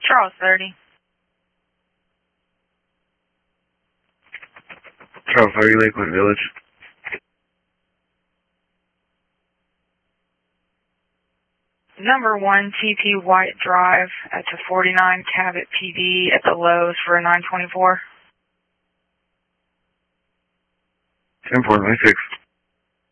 Charles 30. Charles 30, Lakewood Village. Number 1 TP White Drive at the 49 Cabot PD at the Lowe's for a 924. 10-4, 96.